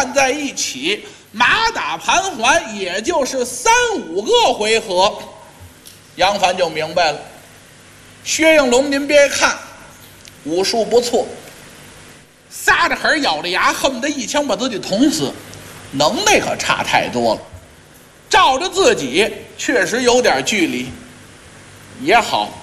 站在一起，马打盘桓，也就是3、5个回合，杨凡就明白了。薛应龙，您别看武术不错，撒着狠咬着牙，恨不得一枪把自己捅死，能耐可差太多了。照着自己确实有点距离，也好，